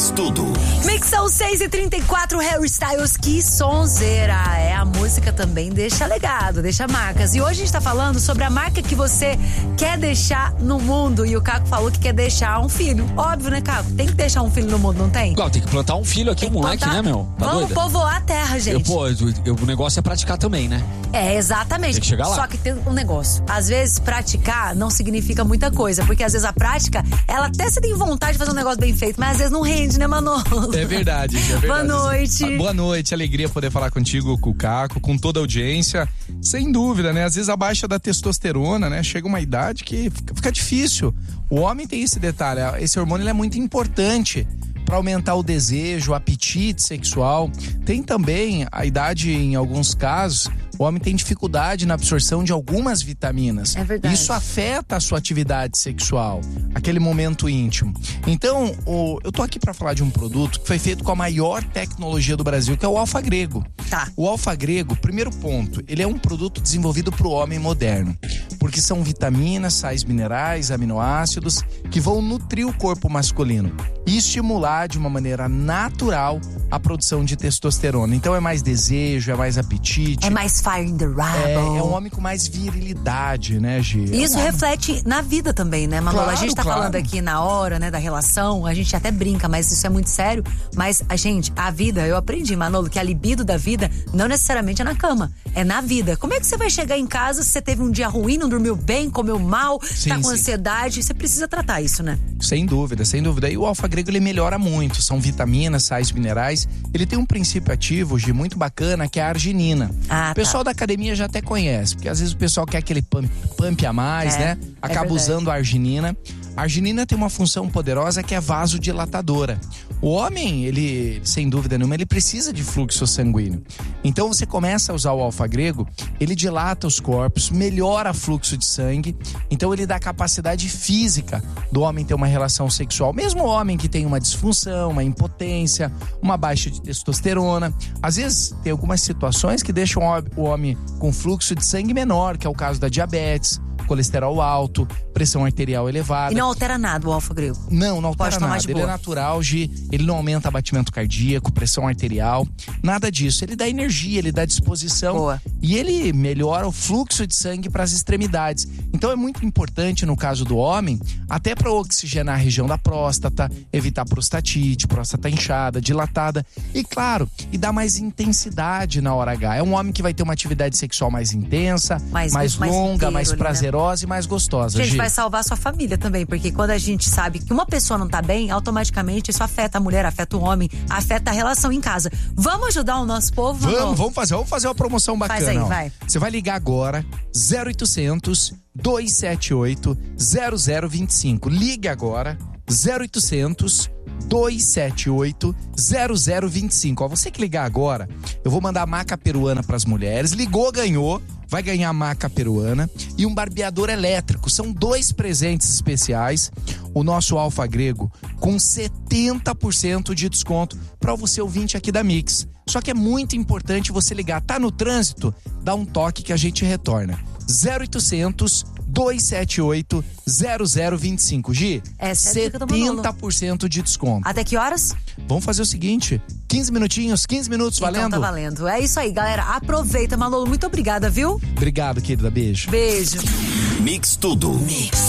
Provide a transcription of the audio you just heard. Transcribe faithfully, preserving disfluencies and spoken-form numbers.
Mix Tudo. Mixão seis e trinta e quatro, Harry Styles, que sonzeira. É, a música também deixa legado, deixa marcas. E hoje a gente tá falando sobre a marca que você quer deixar no mundo. E o Caco falou que quer deixar um filho. Óbvio, né, Caco? Tem que deixar um filho no mundo, não tem? Claro, tem que plantar um filho aqui, um moleque, plantar... né, meu? Tá Vamos doida? povoar a terra, gente. Eu, pô, eu, eu, o negócio é praticar também, né? É, exatamente. Tem que chegar lá. Só que tem um negócio. Às vezes, praticar não significa muita coisa. Porque às vezes a prática, ela até se tem vontade de fazer um negócio bem feito, mas às vezes não rende, né, Manolo? É verdade, é verdade. Boa noite. Ah, boa noite, alegria poder falar contigo, com o Caco, com toda a audiência. Sem dúvida, né? Às vezes a baixa da testosterona, né? Chega uma idade que fica, fica difícil. O homem tem esse detalhe, esse hormônio ele é muito importante para aumentar o desejo, o apetite sexual. Tem também a idade, em alguns casos, o homem tem dificuldade na absorção de algumas vitaminas. É verdade. Isso afeta a sua atividade sexual, aquele momento íntimo. Então, o, eu tô aqui para falar de um produto que foi feito com a maior tecnologia do Brasil, que é o Alfa Grego. Tá. O Alfa Grego, primeiro ponto, ele é um produto desenvolvido para o homem moderno, porque são vitaminas, sais minerais, aminoácidos que vão nutrir o corpo masculino e estimular de uma maneira natural a produção de testosterona. Então é mais desejo, é mais apetite. É mais fire in the rubble. É, é um homem com mais virilidade, né, Gi? É Isso um reflete na vida também, né, Manolo? Claro, a gente tá claro. falando aqui na hora, né, da relação, a gente até brinca, mas isso é muito sério. Mas, a gente, a vida, eu aprendi, Manolo, que a libido da vida não necessariamente é na cama, é na vida. Como é que você vai chegar em casa se você teve um dia ruim, não dormiu bem, comeu mal, Sim, tá com sim. ansiedade? Você precisa tratar isso, né? Sem dúvida, sem dúvida. E o Alfa Grego, ele melhora muito. São vitaminas, sais minerais. Ele tem um princípio ativo, Gi, muito bacana, que é a arginina. Ah, o pessoal tá. da academia já até conhece, porque às vezes o pessoal quer aquele pump, pump a mais, É, né? Acaba verdade. usando a arginina. A arginina tem uma função poderosa que é vasodilatadora. O homem, ele, sem dúvida nenhuma, ele precisa de fluxo sanguíneo. Então você começa a usar o Alfa Grego, ele dilata os corpos, melhora o fluxo de sangue, então ele dá a capacidade física do homem ter uma relação sexual. Mesmo o homem que tem uma disfunção, uma impotência, uma baixa de testosterona, às vezes tem algumas situações que deixam o homem com fluxo de sangue menor, que é o caso da diabetes, colesterol alto, pressão arterial elevada. E não altera nada o Alfa Grego. Não, não altera Pode tomar nada. de Ele é boa. natural, Gi, ele não aumenta batimento cardíaco, pressão arterial, nada disso. Ele dá energia, ele dá disposição. Boa. E ele melhora o fluxo de sangue para as extremidades. Então é muito importante no caso do homem, até para oxigenar a região da próstata, evitar prostatite, próstata inchada, dilatada. E claro, e dar mais intensidade na hora H. É um homem que vai ter uma atividade sexual mais intensa, Mais- mais, mais longa, inteiro mais ali, né? prazerosa e mais gostosa. Gente, Gi. vai salvar sua família também, porque quando a gente sabe que uma pessoa não tá bem, automaticamente isso afeta a mulher, afeta o homem, afeta a relação em casa. Vamos ajudar o nosso povo, Manolo? Vamos, vamos fazer, vamos fazer uma promoção bacana. Faz aí, ó. vai. Você vai ligar agora, zero oitocentos, dois sete oito, zero zero dois cinco. Ligue agora, zero oitocentos, dois sete oito, zero zero dois cinco. Ó, você que ligar agora, eu vou mandar a maca peruana pras mulheres. Ligou, ganhou. Vai ganhar a maca peruana e um barbeador elétrico. São dois presentes especiais. O nosso Alfa Grego com setenta por cento de desconto para você ouvinte aqui da Mix. Só que é muito importante você ligar. Tá no trânsito? Dá um toque que a gente retorna. zero oitocentos, dois sete oito, zero zero dois cinco. Gi, Essa é a dica do Manolo. setenta por cento de desconto. Até que horas? Vamos fazer o seguinte, quinze minutinhos, quinze minutos, valendo? Então tá valendo. É isso aí, galera. Aproveita, Manolo. Muito obrigada, viu? Obrigado, querida. Beijo. Beijo. Mix Tudo. Mix.